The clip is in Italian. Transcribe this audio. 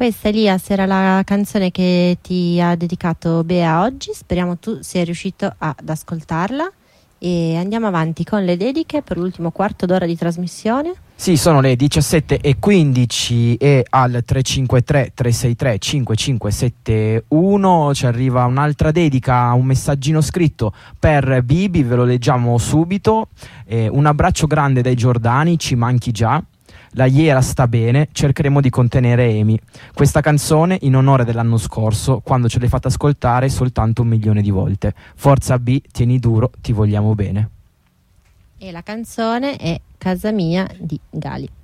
Questa, Elias, era la canzone che ti ha dedicato Bea oggi. Speriamo tu sia riuscito ad ascoltarla. E andiamo avanti con le dediche per l'ultimo quarto d'ora di trasmissione. Sì, sono le 17:15 e al 353 363 5571 ci arriva un'altra dedica, un messaggino scritto per Bibi, ve lo leggiamo subito. Un abbraccio grande dai Giordani, ci manchi già. La Iera sta bene, cercheremo di contenere Amy. Questa canzone in onore dell'anno scorso, quando ce l'hai fatta ascoltare soltanto 1 milione di volte. Forza B, tieni duro, ti vogliamo bene. E la canzone è Casa Mia di Gali.